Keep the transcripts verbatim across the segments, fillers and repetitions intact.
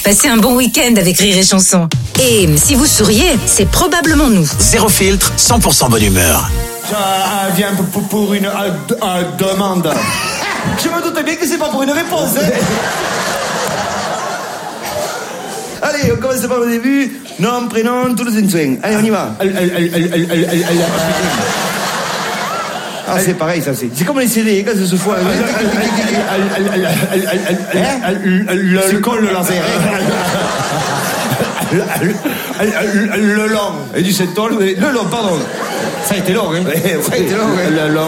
Passez un bon week-end avec Rire et Chanson. Et si vous souriez, c'est probablement nous. Zéro filtre, cent pour cent bonne humeur. Je viens pour, pour une euh, euh, demande. Je me doute bien que c'est pas pour une réponse. Hein. Allez, on commence par le début. Nom, prénom, tous les soins. Allez, on y va. Ah, c'est pareil, ça, c'est. C'est comme les C D, quand ça se fout. Le col, le laser. Le long. Et du sept ans, le long, pardon. Ça a été long, hein. Ça a été long, hein. Le long.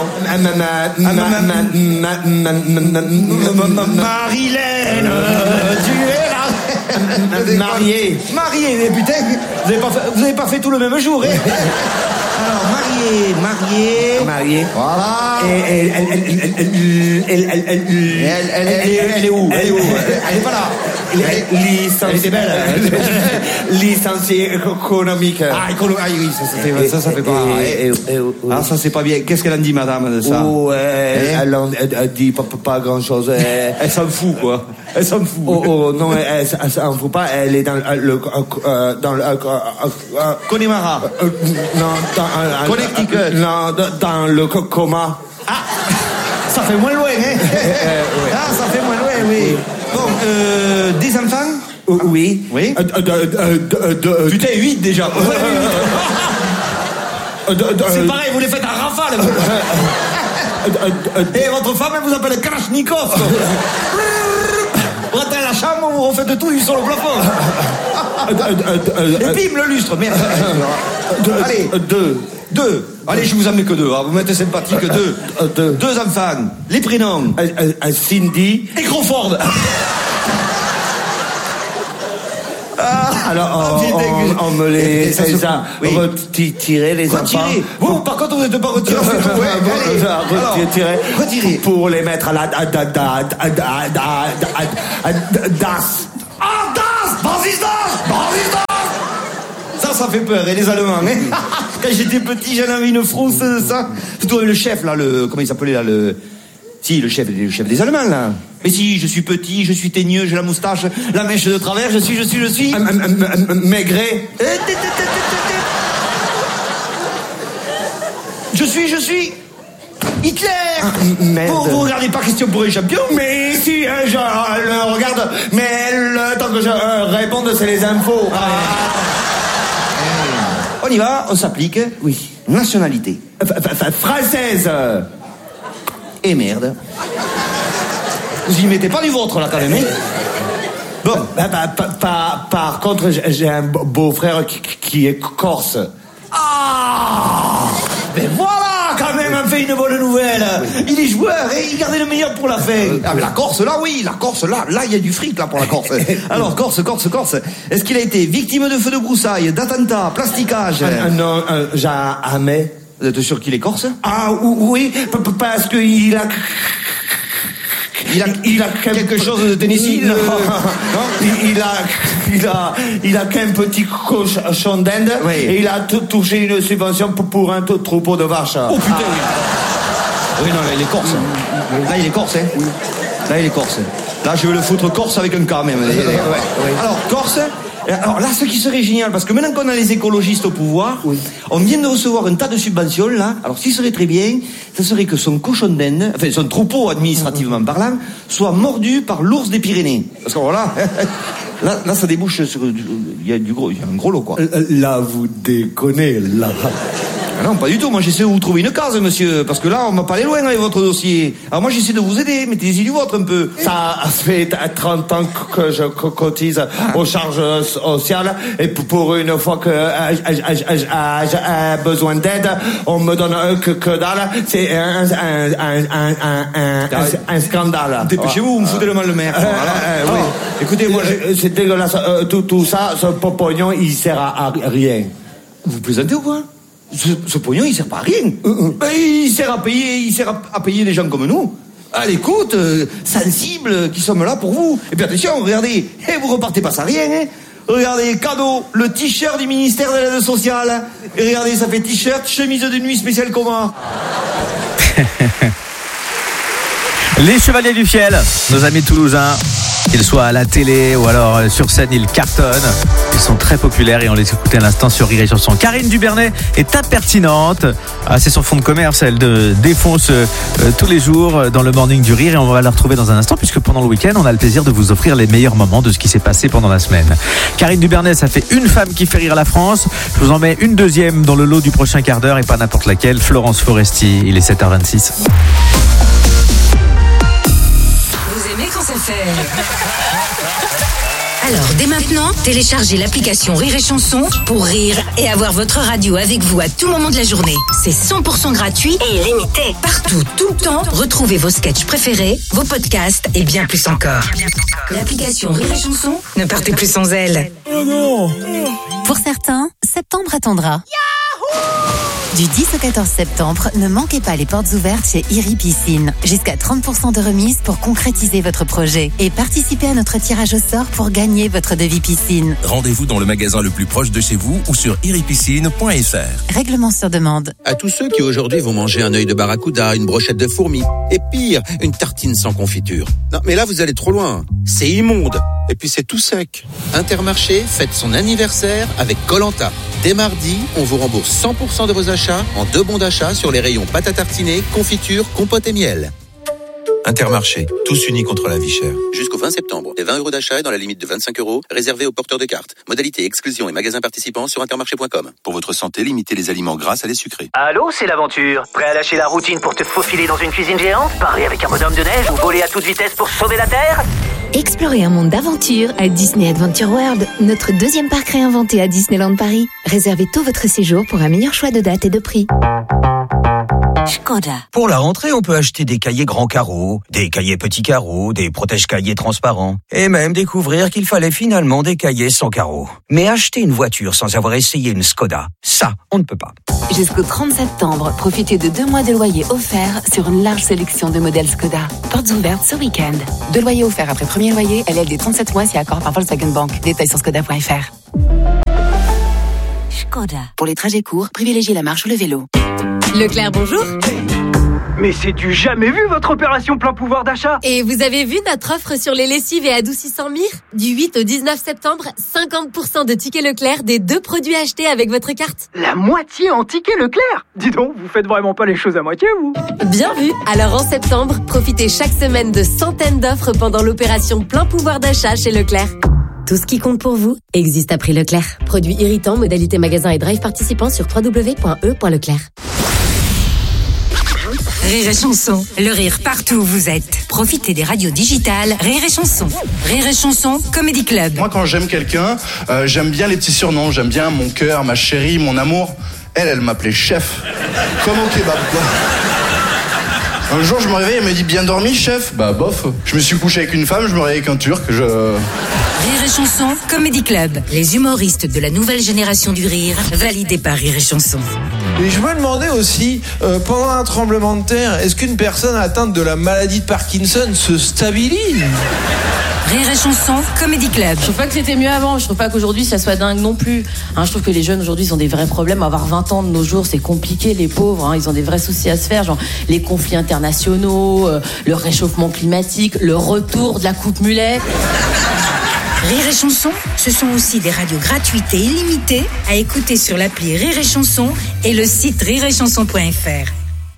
Marilène, tu es là. Marié. Marié, mais putain, vous avez pas fait, vous avez pas fait tout le même jour, hein. Alors, marié, marié. Marié. Voilà. Et elle, elle, elle, elle, elle, elle, elle, elle, elle, elle est où? Elle est où? Elle est pas là. Elle était belle. Licenciée économique. Ah, économique. Ah oui, ça, ça fait, ça, ça fait pas. Ah, ça, c'est pas bien. Qu'est-ce qu'elle en dit, madame, de ça? Oh, elle, elle dit pas, pas grand chose. Elle s'en fout, quoi. Elle s'en fout. Oh, oh, non, elle, elle s'en fout pas. Elle est dans le, dans le, Connemara. Non, dans, Connecticut. Non, dans le coma. Ah, ça fait moins loin, hein. Ah, ça fait moins loin, oui. Bon, euh, des enfants? Oui. Oui. Putain, huit déjà. C'est pareil, vous les faites à rafale. Et votre femme, elle vous appelle Kalachnikov. Vous rentrez à la chambre, vous refaites tout sur le plafond. Et bim, le lustre, merde. Allez, deux. Deux. Allez, je vous en mets que deux. Hein. Vous mettez sympathique, deux. Deux. Deux enfants. Les prénoms. Cindy. Et Crawford. Ah, alors, on, on, on me les ça, ça, oui. Retirer les enfants. Vous, par contre, vous n'êtes pas retiré. Retirer. Retirer. Pour les mettre à la das. Ah, das! Basis das! Basis das! Ça, ça fait peur. Et les Allemands, hein? Quand j'étais petit, j'en avais une frousse de ça. Surtout le chef, là, le, comment il s'appelait, là, le, si, le chef, le chef des Allemands, là. Mais si, je suis petit, je suis teigneux, j'ai la moustache, la mèche de travers, je suis, je suis, je suis. Maigret. Je suis, je suis. Hitler. Vous, vous regardez pas Question pour les champions? Mais si, hein, je le regarde. Mais le temps que je euh, réponde, c'est les infos. Ah. On y va, on s'applique. Oui. Nationalité. Française. Et merde. Vous y mettez pas du vôtre, là, quand même, hein? Bon, bah, bah, bah, par, par contre, j'ai un beau-frère qui, qui est corse. Ah! Mais voilà, quand même, on fait une bonne nouvelle. Oui. Il est joueur et il gardait le meilleur pour la fin. Ah, mais la Corse, là, oui, la Corse, là, là, il y a du fric, là, pour la Corse. Alors, Corse, Corse, Corse. Est-ce qu'il a été victime de feux de broussailles, d'attentats, plasticage? euh, Non, euh, jamais. Vous êtes sûr qu'il est corse? Ah, oui, parce qu'il a... Il a, il a quelque chose de Tennessee? Non, non. Il, il a, il a, il a qu'un petit cochon d'Inde, oui. Et il a tout touché une subvention pour, pour un troupeau de vaches. Oh putain! Ah. Oui, non, là il est corse. Là il est corse, hein. Là il est corse. Là je veux le foutre corse avec un K même. Ouais, ouais. Alors corse. Alors là, ce qui serait génial, parce que maintenant qu'on a les écologistes au pouvoir, oui. On vient de recevoir un tas de subventions, là. Alors, ce qui serait très bien, ça serait que son cochon d'Inde, enfin, son troupeau administrativement parlant, soit mordu par l'ours des Pyrénées. Parce que voilà, là, là, ça débouche sur, il y a du gros, il y a un gros lot, quoi. Là, vous déconnez, là. Ah non, pas du tout. Moi, j'essaie de vous trouver une case, monsieur. Parce que là, on m'a pas allé loin avec votre dossier. Alors moi, j'essaie de vous aider. Mettez-y du vôtre un peu. Ça fait trente ans que je cotise aux charges sociales. Et pour une fois que j'ai besoin d'aide, on me donne que, que dalle. C'est un, un, un, un, un, un scandale. Dépêchez-vous, vous me foutez le mal le maire. Euh, euh, oui. Écoutez, moi, c'est dégueulasse. Euh, tout, tout ça, ce pognon, il sert à rien. Vous plaisantez ou quoi? Ce, ce pognon, il sert pas à rien. Euh, ben, il sert à payer, il sert à, à payer des gens comme nous. À l'écoute, euh, sensibles, qui sommes là pour vous. Et puis attention, regardez, et vous repartez pas sans rien, hein. Regardez, cadeau, le t-shirt du ministère de l'aide sociale. Et regardez, ça fait t-shirt, chemise de nuit spéciale coma. Les Chevaliers du Fiel, nos amis toulousains. qu'ils soient à la télé ou alors sur scène, ils cartonnent. Ils sont très populaires et on les écoute à l'instant sur Rire et Chanson. Karine Dubernet est impertinente. Ah, c'est son fonds de commerce, elle de, défonce euh, tous les jours dans le morning du rire et on va la retrouver dans un instant puisque pendant le week-end, on a le plaisir de vous offrir les meilleurs moments de ce qui s'est passé pendant la semaine. Karine Dubernet, ça fait une femme qui fait rire la France. Je vous en mets une deuxième dans le lot du prochain quart d'heure et pas n'importe laquelle. Florence Foresti, il est sept heures vingt-six. Vous aimez quand ça fait... Alors, dès maintenant, téléchargez l'application Rire et Chanson pour rire et avoir votre radio avec vous à tout moment de la journée. C'est cent pour cent gratuit et illimité. Partout, tout le temps, retrouvez vos sketchs préférés, vos podcasts et bien plus encore. L'application Rire et Chanson, ne partez plus sans elle. Oh non! Pour certains, septembre attendra. Du dix au quatorze septembre, ne manquez pas les portes ouvertes chez Iri Piscine. Jusqu'à trente pour cent de remise pour concrétiser votre projet. Et participez à notre tirage au sort pour gagner votre devis piscine. Rendez-vous dans le magasin le plus proche de chez vous ou sur iripiscine point f r. Règlement sur demande. À tous ceux qui aujourd'hui vont manger un œil de barracuda, une brochette de fourmis, et pire, une tartine sans confiture. Non, mais là vous allez trop loin. C'est immonde. Et puis c'est tout sec. Intermarché fête son anniversaire avec Koh-Lanta. Dès mardi, on vous rembourse cent pour cent de vos achats en deux bons d'achat sur les rayons pâte à tartiner, confiture, compote et miel. Intermarché, tous unis contre la vie chère. Jusqu'au vingt septembre, les vingt euros d'achat est dans la limite de vingt-cinq euros, réservés aux porteurs de cartes. Modalité exclusion et magasins participants sur intermarché point com. Pour votre santé, limitez les aliments gras à les sucrés. Allô, c'est l'aventure. Prêt à lâcher la routine pour te faufiler dans une cuisine géante, parler avec un bonhomme de neige ou voler à toute vitesse pour sauver la Terre? Explorez un monde d'aventure à Disney Adventure World, notre deuxième parc réinventé à Disneyland Paris. Réservez tout votre séjour pour un meilleur choix de date et de prix. Skoda. Pour la rentrée, on peut acheter des cahiers grands carreaux, des cahiers petits carreaux, des protège-cahiers transparents, et même découvrir qu'il fallait finalement des cahiers sans carreaux. Mais acheter une voiture sans avoir essayé une Skoda, ça, on ne peut pas. Jusqu'au trente septembre, profitez de deux mois de loyer offerts sur une large sélection de modèles Skoda. Portes ouvertes ce week-end. Deux loyers offerts après premier loyer, L L D trente-sept mois si accord par Volkswagen Bank. Détails sur skoda point f r. Skoda. Pour les trajets courts, privilégiez la marche ou le vélo. Leclerc, bonjour. Mais c'est du jamais vu votre opération plein pouvoir d'achat. Et vous avez vu notre offre sur les lessives et adoucissants Mire? Du huit au dix-neuf septembre, cinquante pour cent de tickets Leclerc des deux produits achetés avec votre carte. La moitié en tickets Leclerc. Dis donc, vous faites vraiment pas les choses à moitié, vous. Bien vu. Alors en septembre, profitez chaque semaine de centaines d'offres pendant l'opération plein pouvoir d'achat chez Leclerc. Tout ce qui compte pour vous existe à prix Leclerc. Produit irritant, modalité magasin et drive participant sur w w w point e point leclerc. Rire et Chanson, le rire partout où vous êtes. Profitez des radios digitales Rire et Chanson. Rire et Chanson, Comedy Club. Moi, quand j'aime quelqu'un, euh, j'aime bien les petits surnoms. J'aime bien mon cœur, ma chérie, mon amour. Elle, elle m'appelait chef. Comme au kebab, quoi. Un jour, je me réveille, elle me dit bien dormi, chef. Bah, bof. Je me suis couché avec une femme, je me réveille avec un turc. Je... Rire et Chanson, Comedy Club. Les humoristes de la nouvelle génération du rire, validés par Rire et Chanson. Et je me demandais aussi, euh, pendant un tremblement de terre, est-ce qu'une personne atteinte de la maladie de Parkinson se stabilise ? Rire et Chanson, Comedy Club. Je trouve pas que c'était mieux avant, je trouve pas qu'aujourd'hui ça soit dingue non plus. Hein, je trouve que les jeunes aujourd'hui ils ont des vrais problèmes. Avoir vingt ans de nos jours c'est compliqué, les pauvres, hein, ils ont des vrais soucis à se faire, genre les conflits internationaux, euh, le réchauffement climatique, le retour de la coupe mulet. Rire et Chanson, ce sont aussi des radios gratuites et illimitées à écouter sur l'appli Rire et Chanson et le site rire et chanson point f r.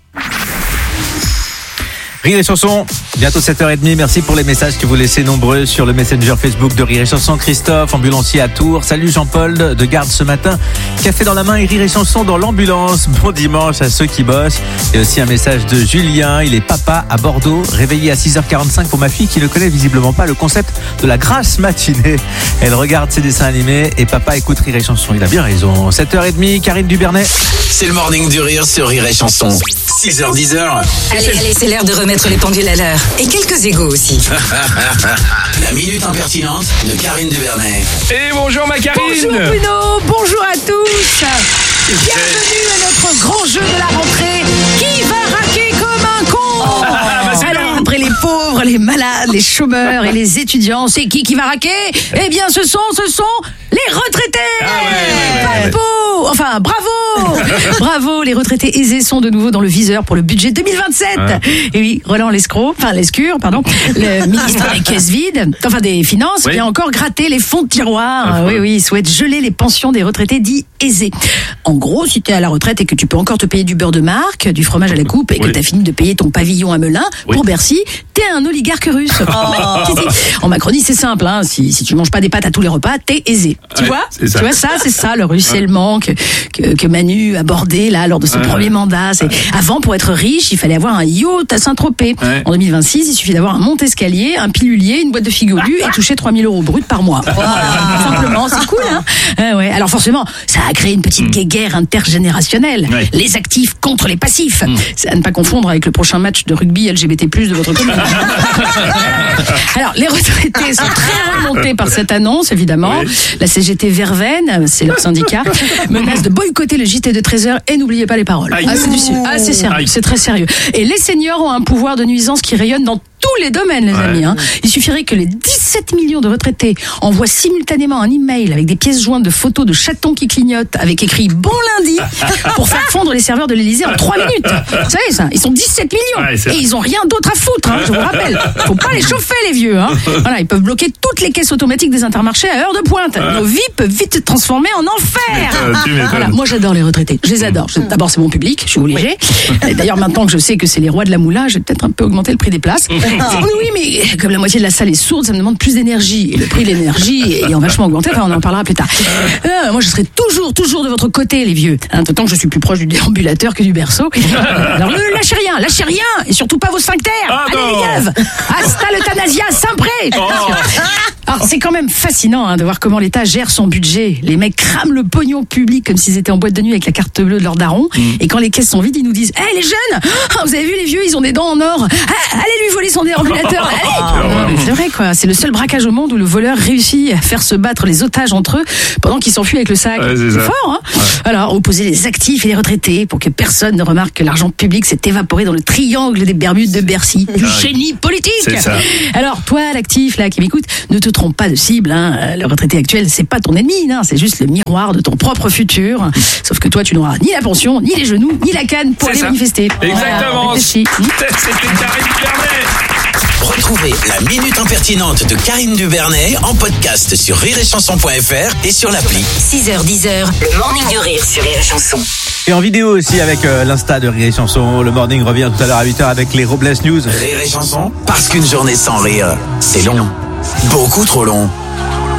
Rire et Chanson, bientôt sept heures trente. Merci pour les messages que vous laissez nombreux sur le Messenger Facebook de Rire et Chanson. Christophe, ambulancier à Tours. Salut Jean-Paul de garde ce matin. Café dans la main et Rire et Chanson dans l'ambulance. Bon dimanche à ceux qui bossent. Et aussi un message de Julien. Il est papa à Bordeaux, réveillé à six heures quarante-cinq pour ma fille qui ne connaît visiblement pas le concept de la grasse matinée. Elle regarde ses dessins animés et papa écoute Rire et Chanson. Il a bien raison. sept heures trente, Karine Dubernet. C'est le morning du rire sur Rire et Chanson. six heures dix. Allez, allez, c'est l'heure de remettre les pendules à l'heure. Et quelques égos aussi. La minute impertinente de Karine Dubernet. Et bonjour ma Karine. Bonjour Bruno, bonjour à tous. Bienvenue à notre grand jeu de la rentrée. Qui va raquer comme un con? Oh, bah Alors après les pauvres, les malades, les chômeurs et les étudiants, c'est qui qui va raquer? Eh bien ce sont, ce sont les retraités. Ah ouais, ouais, ouais, Pas de ouais. peau. Enfin bravo Bravo, les retraités aisés sont de nouveau dans le viseur pour le budget deux mille vingt-sept. Ouais. Et oui, Roland Lescure, enfin Lescure, pardon, le ministre des caisses vides, enfin des finances, oui. vient encore gratter les fonds de tiroir. Ah, oui, oui, il souhaite geler les pensions des retraités dits aisés. En gros, si t'es à la retraite et que tu peux encore te payer du beurre de marque, du fromage à la coupe et oui. que t'as fini de payer ton pavillon à Melun oui. pour Bercy, t'es un oligarque russe. Oh. En Macronie, c'est simple, hein. Si, si tu manges pas des pâtes à tous les repas, t'es aisé. Tu ouais, vois? Tu vois ça, c'est ça, le ruissellement que, que, que Manu abordait là lors de son ouais. premier mandat. C'est, avant, pour être riche, il fallait avoir un yacht à Saint-Tropez. Ouais. En deux mille vingt-six, il suffit d'avoir un monte-escalier, un pilulier, une boîte de figolus et toucher trois mille euros bruts par mois. Wow. Simplement, c'est cool, hein? Euh, ouais. Alors forcément, ça a créé une petite mmh. guéguerre intergénérationnelle. Ouais. Les actifs contre les passifs. Mmh. C'est à ne pas confondre avec le prochain match de rugby L G B T plus, de votre commune. Alors, les retraités sont très remontés par cette annonce, évidemment. Oui. La C G T Verveine, c'est leur syndicat, menace de boycotter le J T de treize heures et n'oubliez pas les paroles. Ah, c'est, du, ah, c'est sérieux, Aïe. c'est très sérieux. Et les seniors ont un pouvoir de nuisance qui rayonne dans tous les domaines, les ouais. amis. Hein. Il suffirait que les dix-sept millions de retraités envoient simultanément un email avec des pièces jointes de photos de chatons qui clignotent avec écrit Bon lundi pour faire fondre les serveurs de l'Élysée en trois minutes. Vous savez ça? Ils sont dix-sept millions ouais, et ils ont rien d'autre à foutre, hein, je vous rappelle. Faut pas les chauffer, les vieux. Hein. Voilà, ils peuvent bloquer toutes les caisses automatiques des Intermarchés à heure de pointe. Nos vies peuvent vite se transformer en enfer. Voilà, moi j'adore les retraités. Je les adore. D'abord, c'est mon public, je suis obligée. Et d'ailleurs, maintenant que je sais que c'est les rois de la moula, je vais peut-être un peu augmenter le prix des places. Oui, mais comme la moitié de la salle est sourde, ça me demande plus d'énergie. Et le prix de l'énergie est vachement augmenté. Enfin, on en parlera plus tard. Euh, moi, je serai toujours, toujours de votre côté, les vieux. Hein, tant que je suis plus proche du déambulateur que du berceau. Alors, ne lâchez rien, lâchez rien. Et surtout pas vos sphincters. Ah, allez, les gars. Hasta l'euthanasia, Saint-Pré. Oh. Alors, c'est quand même fascinant hein, de voir comment l'État gère son budget. Les mecs crament le pognon public comme s'ils étaient en boîte de nuit avec la carte bleue de leur daron. Mm. Et quand les caisses sont vides, ils nous disent « Hé, hey, les jeunes, oh, vous avez vu les vieux, ils ont des dents en or. Ah, allez lui voler son déambulateur, allez !» C'est vrai, quoi. C'est le seul braquage au monde où le voleur réussit à faire se battre les otages entre eux pendant qu'ils s'enfuient avec le sac. Ouais, c'est, c'est fort, hein ouais. Alors, opposer les actifs et les retraités pour que personne ne remarque que l'argent public s'est évaporé dans le triangle des Bermudes de Bercy. Du génie politique. C'est ça. Alors, toi, l'actif, là, qui m'écoute, ne te trompe pas de cible, hein. Le retraité actuel, c'est pas ton ennemi, non. C'est juste le miroir de ton propre futur. Sauf que toi, tu n'auras ni la pension, ni les genoux, ni la canne pour c'est aller ça. manifester. Exactement. Voilà, c'était Karine Dubernet. Retrouvez la Minute Impertinente de Karine Dubernet en podcast sur rire et chanson point f r et sur l'appli. six heures dix heures, le Morning du Rire sur Rire et Chanson. Et en vidéo aussi avec euh, l'Insta de Rire et Chanson. Le Morning revient tout à l'heure à huit heures avec les Robles News. Rire et Chanson, parce qu'une journée sans rire, c'est long. Beaucoup trop long.